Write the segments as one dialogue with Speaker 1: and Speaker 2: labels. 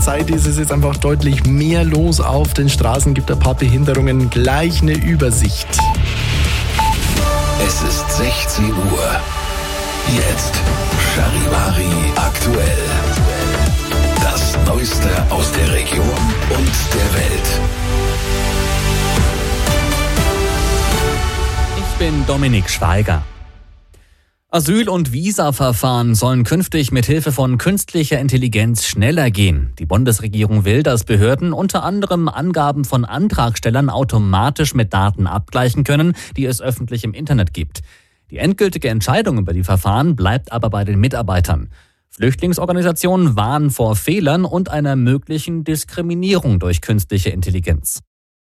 Speaker 1: Zeit ist es jetzt einfach deutlich mehr los auf den Straßen, gibt ein paar Behinderungen, gleich eine Übersicht.
Speaker 2: Es ist 16 Uhr. Jetzt Charivari aktuell. Das Neueste aus der Region und der Welt.
Speaker 3: Ich bin Dominik Schweiger. Asyl- und Visaverfahren sollen künftig mit Hilfe von künstlicher Intelligenz schneller gehen. Die Bundesregierung will, dass Behörden unter anderem Angaben von Antragstellern automatisch mit Daten abgleichen können, die es öffentlich im Internet gibt. Die endgültige Entscheidung über die Verfahren bleibt aber bei den Mitarbeitern. Flüchtlingsorganisationen warnen vor Fehlern und einer möglichen Diskriminierung durch künstliche Intelligenz.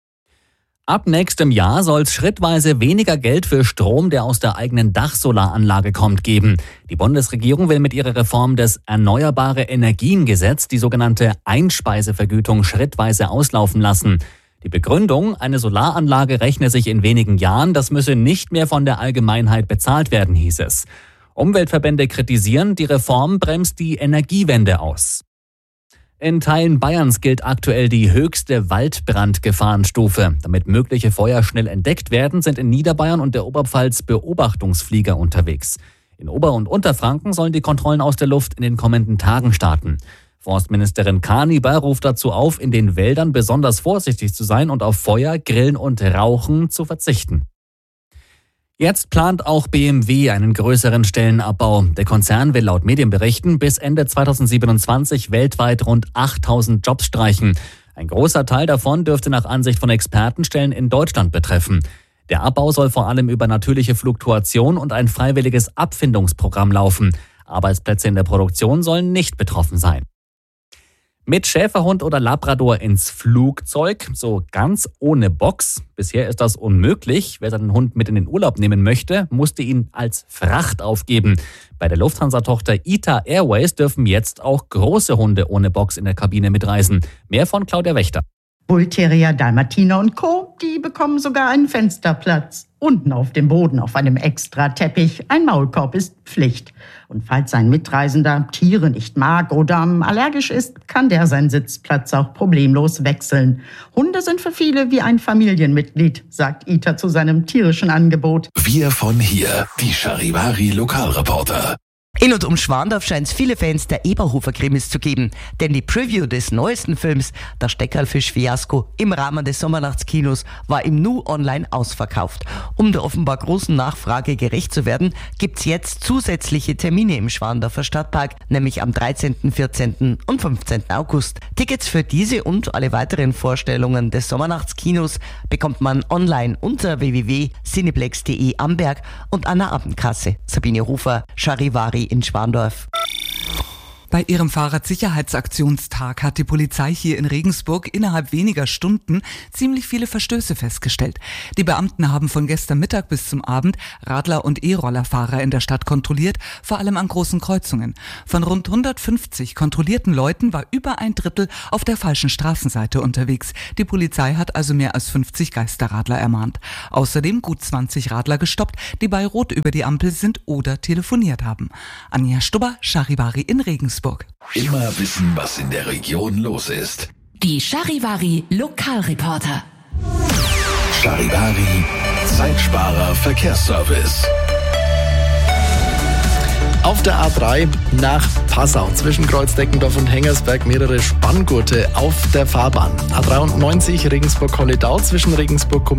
Speaker 3: Ab nächstem Jahr soll es schrittweise weniger Geld für Strom, der aus der eigenen Dachsolaranlage kommt, geben. Die Bundesregierung will mit ihrer Reform des Erneuerbare Energien-Gesetz die sogenannte Einspeisevergütung schrittweise auslaufen lassen. Die Begründung, eine Solaranlage rechne sich in wenigen Jahren, das müsse nicht mehr von der Allgemeinheit bezahlt werden, hieß es. Umweltverbände kritisieren, die Reform bremst die Energiewende aus. In Teilen Bayerns gilt aktuell die höchste Waldbrandgefahrenstufe. Damit mögliche Feuer schnell entdeckt werden, sind in Niederbayern und der Oberpfalz Beobachtungsflieger unterwegs. In Ober- und Unterfranken sollen die Kontrollen aus der Luft in den kommenden Tagen starten. Forstministerin Kaniber ruft dazu auf, in den Wäldern besonders vorsichtig zu sein und auf Feuer, Grillen und Rauchen zu verzichten. Jetzt plant auch BMW einen größeren Stellenabbau. Der Konzern will laut Medienberichten bis Ende 2027 weltweit rund 8.000 Jobs streichen. Ein großer Teil davon dürfte nach Ansicht von Experten Stellen in Deutschland betreffen. Der Abbau soll vor allem über natürliche Fluktuation und ein freiwilliges Abfindungsprogramm laufen. Arbeitsplätze in der Produktion sollen nicht betroffen sein. Mit Schäferhund oder Labrador ins Flugzeug, so ganz ohne Box. Bisher ist das unmöglich. Wer seinen Hund mit in den Urlaub nehmen möchte, musste ihn als Fracht aufgeben. Bei der Lufthansa-Tochter ITA Airways dürfen jetzt auch große Hunde ohne Box in der Kabine mitreisen. Mehr von Claudia Wächter.
Speaker 4: Bullterrier, Dalmatiner und Co., die bekommen sogar einen Fensterplatz. Unten auf dem Boden auf einem Extra-Teppich. Ein Maulkorb ist Pflicht. Und falls ein Mitreisender Tiere nicht mag oder allergisch ist, kann der seinen Sitzplatz auch problemlos wechseln. Hunde sind für viele wie ein Familienmitglied, sagt ITA zu seinem tierischen Angebot.
Speaker 2: Wir von hier, die Charivari Lokalreporter.
Speaker 5: In und um Schwandorf scheint es viele Fans der Eberhofer-Krimis zu geben, denn die Preview des neuesten Films, das Steckerlfisch-Fiasko, im Rahmen des Sommernachtskinos, war im Nu online ausverkauft. Um der offenbar großen Nachfrage gerecht zu werden, gibt's jetzt zusätzliche Termine im Schwandorfer Stadtpark, nämlich am 13., 14. und 15. August. Tickets für diese und alle weiteren Vorstellungen des Sommernachtskinos bekommt man online unter www.cineplex.de Amberg und an der Abendkasse. Sabine Hofer, Charivari in Schwandorf.
Speaker 6: Bei ihrem Fahrradsicherheitsaktionstag hat die Polizei hier in Regensburg innerhalb weniger Stunden ziemlich viele Verstöße festgestellt. Die Beamten haben von gestern Mittag bis zum Abend Radler- und E-Rollerfahrer in der Stadt kontrolliert, vor allem an großen Kreuzungen. Von rund 150 kontrollierten Leuten war über ein Drittel auf der falschen Straßenseite unterwegs. Die Polizei hat also mehr als 50 Geisterradler ermahnt. Außerdem gut 20 Radler gestoppt, die bei Rot über die Ampel sind oder telefoniert haben. Anja Stubber, Charivari in Regensburg.
Speaker 2: Immer wissen, was in der Region los ist.
Speaker 7: Die Charivari Lokalreporter.
Speaker 2: Charivari Zeitsparer Verkehrsservice.
Speaker 1: Auf der A3 nach Passau zwischen Kreuzdeckendorf und Hengersberg mehrere Spanngurte auf der Fahrbahn. A93 Regensburg-Holledau zwischen Regensburg